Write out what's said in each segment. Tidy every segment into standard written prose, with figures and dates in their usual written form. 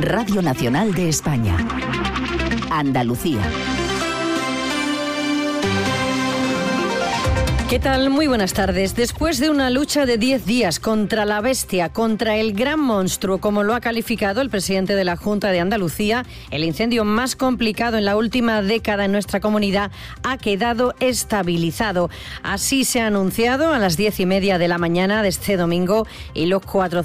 Radio Nacional de España. Andalucía. ¿Qué tal? Muy buenas tardes. Después de una lucha de 10 días contra la bestia, contra el gran monstruo, como lo ha calificado el presidente de la Junta de Andalucía, el incendio más complicado en la última década en nuestra comunidad ha quedado estabilizado. Así se ha anunciado a las 10:30 de la mañana de este domingo, y los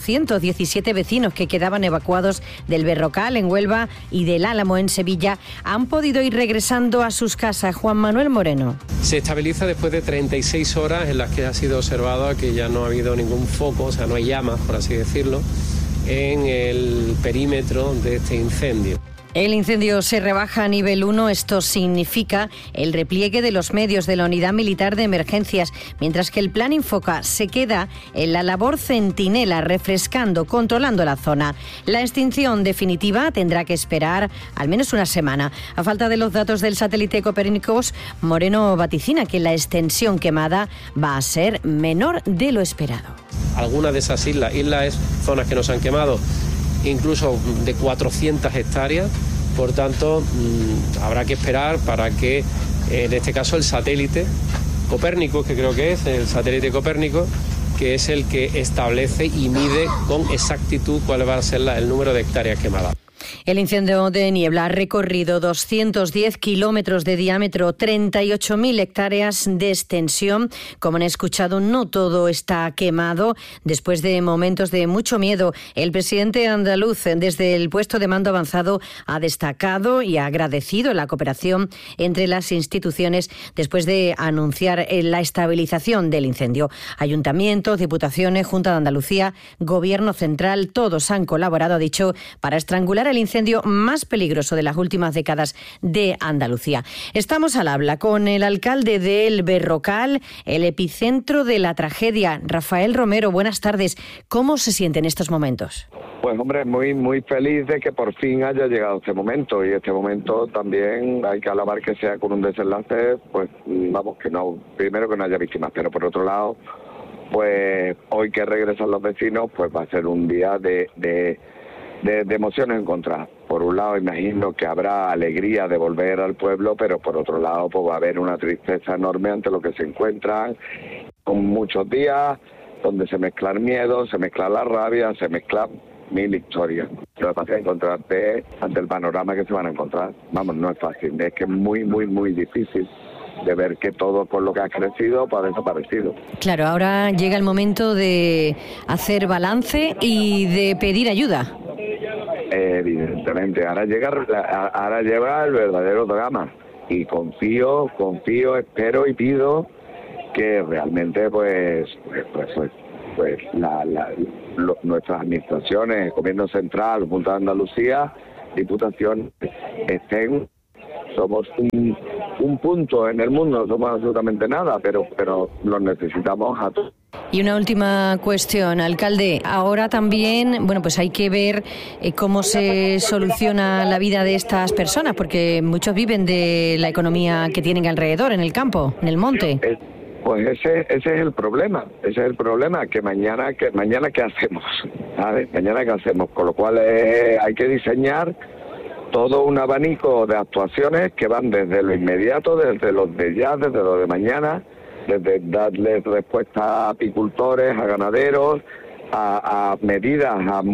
417 vecinos que quedaban evacuados del Berrocal en Huelva y del Álamo en Sevilla han podido ir regresando a sus casas. Juan Manuel Moreno. Se estabiliza después de 36 horas en las que ha sido observado que ya no ha habido ningún foco, o sea, no hay llamas, por así decirlo, en el perímetro de este incendio. El incendio se rebaja a nivel 1, esto significa el repliegue de los medios de la Unidad Militar de Emergencias, mientras que el Plan Infoca se queda en la labor centinela, refrescando, controlando la zona. La extinción definitiva tendrá que esperar al menos una semana. A falta de los datos del satélite Copérnicos, Moreno vaticina que la extensión quemada va a ser menor de lo esperado. Algunas de esas islas es zonas que no se han quemado, incluso de 400 hectáreas, por tanto habrá que esperar para que en este caso el satélite Copérnico, que creo que es el satélite Copérnico, que es el que establece y mide con exactitud cuál va a ser el número de hectáreas quemadas. El incendio de Niebla ha recorrido 210 kilómetros de diámetro, 38.000 hectáreas de extensión. Como han escuchado, no todo está quemado. Después de momentos de mucho miedo, el presidente andaluz, desde el puesto de mando avanzado, ha destacado y ha agradecido la cooperación entre las instituciones después de anunciar la estabilización del incendio. Ayuntamientos, diputaciones, Junta de Andalucía, Gobierno Central, todos han colaborado, ha dicho, para estrangular el incendio más peligroso de las últimas décadas de Andalucía. Estamos al habla con el alcalde de El Berrocal, el epicentro de la tragedia. Rafael Romero, buenas tardes. ¿Cómo se siente en estos momentos? Pues hombre, muy feliz de que por fin haya llegado este momento, y este momento también hay que alabar que sea con un desenlace, pues vamos, que no, primero que no haya víctimas, pero por otro lado, pues hoy que regresan los vecinos, pues va a ser un día de emociones encontradas. Por un lado, imagino que habrá alegría de volver al pueblo, pero por otro lado, pues va a haber una tristeza enorme ante lo que se encuentran, con muchos días donde se mezcla el miedo, se mezcla la rabia, se mezcla mil historias. Lo que pasa es encontrarte ante el panorama que se van a encontrar. Vamos, no es fácil, es que es muy difícil de ver que todo con lo que ha crecido pues ha desaparecido. Claro, ahora llega el momento de hacer balance y de pedir ayuda. Evidentemente, ahora llega el verdadero drama, y confío, espero y pido que realmente nuestras administraciones, Gobierno Central, Junta de Andalucía, Diputación, somos un punto en el mundo, no somos absolutamente nada, pero los necesitamos a todos. Y una última cuestión, alcalde. Ahora también, pues hay que ver cómo se soluciona la vida de estas personas, porque muchos viven de la economía que tienen alrededor, en el campo, en el monte. Pues ese es el problema, que mañana qué hacemos, ¿sabes? Mañana qué hacemos, con lo cual hay que diseñar todo un abanico de actuaciones que van desde lo inmediato, desde los de ya, desde lo de mañana, desde darle respuesta a apicultores, a ganaderos, a medidas a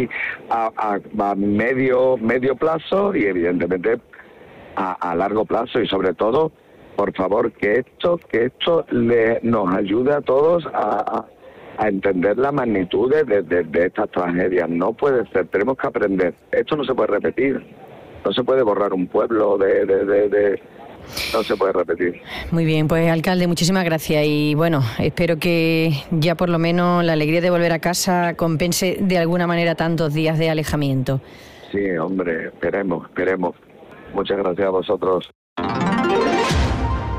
medio plazo, y evidentemente a largo plazo, y sobre todo, por favor, que esto nos ayude a todos a entender la magnitud de estas tragedias. No puede ser, tenemos que aprender. Esto no se puede repetir. No se puede borrar un pueblo no se puede repetir. Muy bien, pues alcalde, muchísimas gracias, y bueno, espero que ya por lo menos la alegría de volver a casa compense de alguna manera tantos días de alejamiento. Sí, hombre, esperemos. Muchas gracias a vosotros.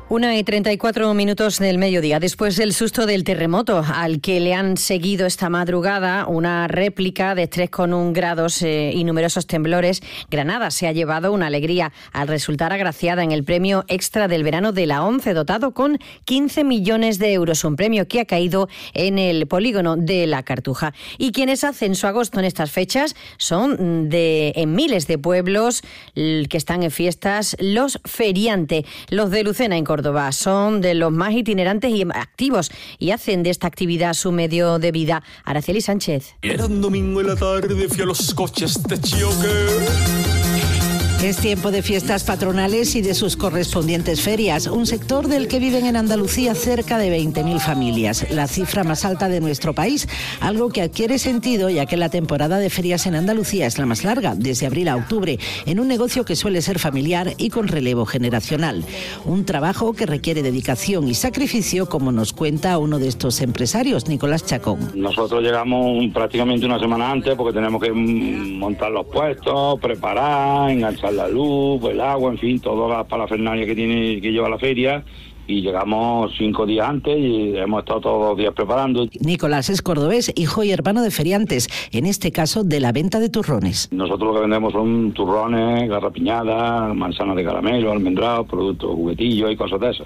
1:34 del mediodía. Después del susto del terremoto al que le han seguido esta madrugada una réplica de 3,1 grados y numerosos temblores, Granada se ha llevado una alegría al resultar agraciada en el premio extra del verano de la ONCE, dotado con 15 millones de euros, un premio que ha caído en el polígono de La Cartuja. Y quienes hacen su agosto en estas fechas son en miles de pueblos que están en fiestas, los feriantes, los de Lucena en Córdoba. Son de los más itinerantes y activos y hacen de esta actividad su medio de vida. Araceli Sánchez. Era un domingo en la tarde, fui a los coches de choque. Es tiempo de fiestas patronales y de sus correspondientes ferias, un sector del que viven en Andalucía cerca de 20.000 familias, la cifra más alta de nuestro país, algo que adquiere sentido ya que la temporada de ferias en Andalucía es la más larga, desde abril a octubre, en un negocio que suele ser familiar y con relevo generacional. Un trabajo que requiere dedicación y sacrificio, como nos cuenta uno de estos empresarios, Nicolás Chacón. Nosotros llegamos prácticamente una semana antes porque tenemos que montar los puestos, preparar, enganchar la luz, el agua, en fin, toda la parafernalia que lleva la feria, y llegamos 5 días antes y hemos estado todos los días preparando. Nicolás es cordobés, hijo y hermano de feriantes, en este caso de la venta de turrones. Nosotros lo que vendemos son turrones, garrapiñadas, manzanas de caramelo, almendrados, productos, juguetillos y cosas de esas.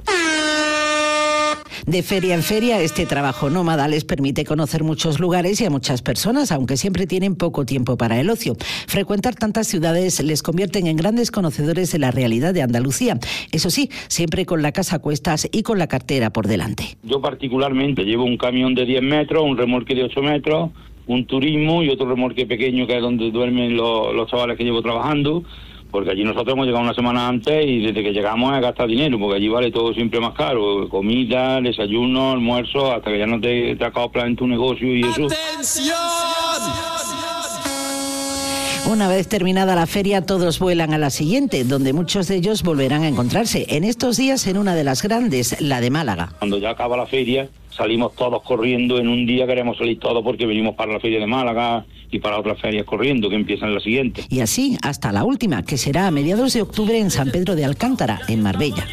De feria en feria, este trabajo nómada les permite conocer muchos lugares y a muchas personas, aunque siempre tienen poco tiempo para el ocio. Frecuentar tantas ciudades les convierten en grandes conocedores de la realidad de Andalucía. Eso sí, siempre con la casa a cuestas y con la cartera por delante. Yo particularmente llevo un camión de 10 metros, un remolque de 8 metros, un turismo y otro remolque pequeño que es donde duermen los chavales que llevo trabajando. Porque allí nosotros hemos llegado una semana antes y desde que llegamos a gastar dinero, porque allí vale todo siempre más caro, comida, desayuno, almuerzo, hasta que ya no te acoplas en tu negocio y eso. ¡Atención! Una vez terminada la feria, todos vuelan a la siguiente, donde muchos de ellos volverán a encontrarse, en estos días en una de las grandes, la de Málaga. Cuando ya acaba la feria, salimos todos corriendo, en un día queremos salir todos porque venimos para la feria de Málaga y para otras ferias corriendo, que empiezan en la siguiente. Y así hasta la última, que será a mediados de octubre en San Pedro de Alcántara, en Marbella.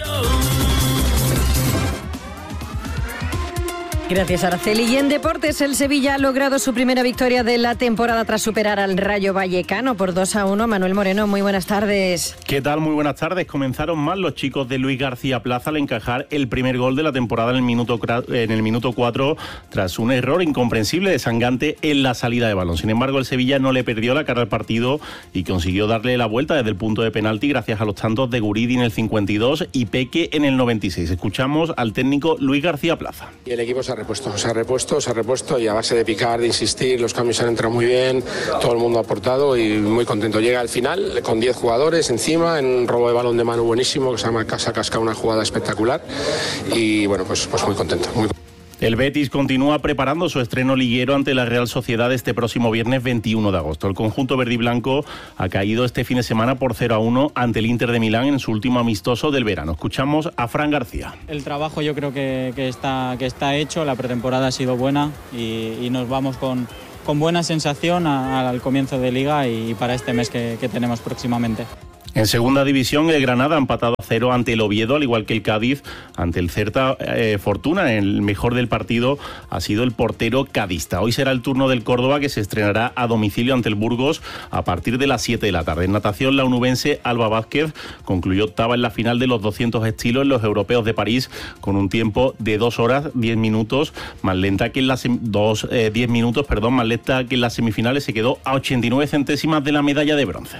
Gracias, Araceli. Y en deportes, el Sevilla ha logrado su primera victoria de la temporada tras superar al Rayo Vallecano por 2-1. Manuel Moreno, muy buenas tardes. ¿Qué tal? Muy buenas tardes. Comenzaron mal los chicos de Luis García Plaza al encajar el primer gol de la temporada en el minuto 4 tras un error incomprensible de Sangante en la salida de balón. Sin embargo, el Sevilla no le perdió la cara al partido y consiguió darle la vuelta desde el punto de penalti gracias a los tantos de Guridi en el 52 y Peque en el 96. Escuchamos al técnico Luis García Plaza. Y el equipo se ha repuesto y a base de picar, de insistir, los cambios han entrado muy bien, todo el mundo ha aportado y muy contento. Llega al final con 10 jugadores encima, en un robo de balón de mano buenísimo, que se ha cascado una jugada espectacular y bueno, pues muy contento. El Betis continúa preparando su estreno liguero ante la Real Sociedad este próximo viernes 21 de agosto. El conjunto verde y blanco ha caído este fin de semana por 0-1 ante el Inter de Milán en su último amistoso del verano. Escuchamos a Fran García. El trabajo yo creo que está hecho, la pretemporada ha sido buena y nos vamos con buena sensación al comienzo de Liga y para este mes que tenemos próximamente. En segunda división, el Granada ha empatado a 0 ante el Oviedo, al igual que el Cádiz ante el Celta. Fortuna, el mejor del partido ha sido el portero cadista. Hoy será el turno del Córdoba, que se estrenará a domicilio ante el Burgos a partir de las 7 de la tarde. En natación, la onubense Alba Vázquez concluyó octava en la final de los 200 estilos en los europeos de París con un tiempo de 2 horas 10 minutos, más lenta que en las 10 minutos, más lenta que en las semifinales. Se quedó a 89 centésimas de la medalla de bronce.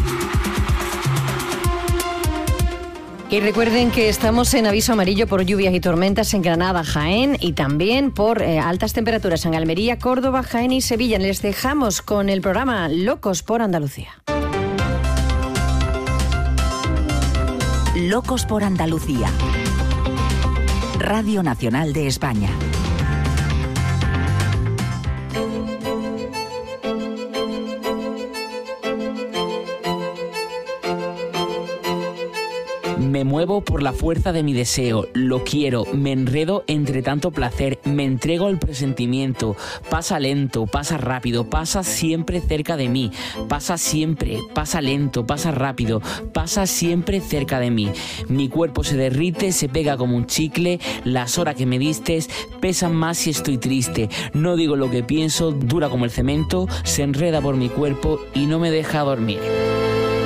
Y recuerden que estamos en aviso amarillo por lluvias y tormentas en Granada, Jaén y también por altas temperaturas en Almería, Córdoba, Jaén y Sevilla. Les dejamos con el programa Locos por Andalucía. Locos por Andalucía. Radio Nacional de España. Me muevo por la fuerza de mi deseo, lo quiero, me enredo entre tanto placer, me entrego al presentimiento. Pasa lento, pasa rápido, pasa siempre cerca de mí. Pasa siempre, pasa lento, pasa rápido, pasa siempre cerca de mí. Mi cuerpo se derrite, se pega como un chicle, las horas que me distes pesan más si estoy triste. No digo lo que pienso, dura como el cemento, se enreda por mi cuerpo y no me deja dormir.